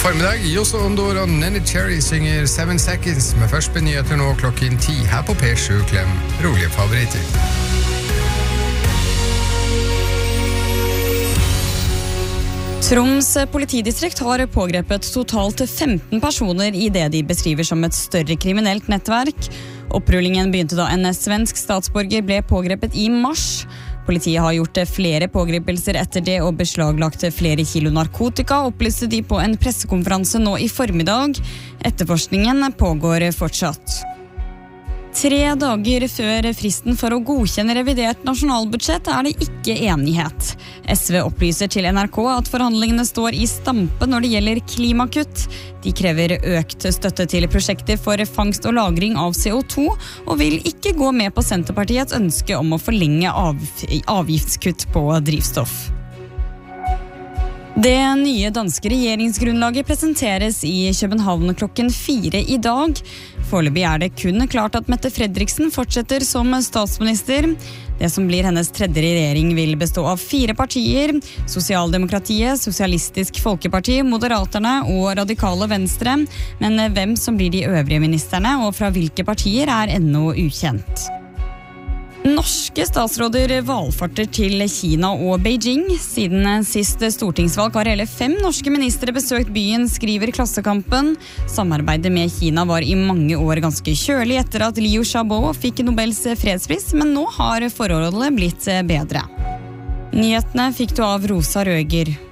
God formiddag, Josso Ondor og Nenny Cherry synger 7 Seconds med første nyheter nå klokken 10 her på P7 Klem. Rolige favoritter. Troms politidistrikt har pågrepet totalt 15 personer i det de beskriver som et større kriminelt nettverk. Opprullingen begynte da en svensk statsborger ble pågrepet i mars. Politiet har gjort flere pågripelser etter det og beslaglagt flere kilo narkotika, opplyste de på en pressekonferanse nå i formiddag. Etterforskningen pågår fortsatt. 3 dager før fristen for å godkjenne revidert nasjonalbudsjett er det ikke enighet. SV opplyser til NRK at forhandlingene står i stampe når det gjelder klimakutt. De krever økt støtte til prosjekter for fangst og lagring av CO2, og vil ikke gå med på Senterpartiets ønske om å forlenge avgiftskutt på drivstoff. Det nye danske regjeringsgrunnlaget presenteres i København klokken 4 i dag. Foreløpig er det kun klart at Mette Fredriksen fortsetter som statsminister. Det som blir hennes tredje regjering vil bestå av 4 partier: Sosialdemokratiet, Sosialistisk Folkeparti, Moderaterne og Radikale Venstre. Men hvem som blir de øvrige ministerne og fra hvilke partier er ennå ukjent. Norske statsråder valfarter til Kina og Beijing. Siden sist stortingsvalg har hele 5 norske ministre besøkt byen, skriver Klassekampen. Samarbeidet med Kina var i mange år ganske kjølig etter at Liu Xiaobo fikk Nobels fredspris, men nå har forholdet blitt bedre. Nyhetene fikk du av Rosa Røger.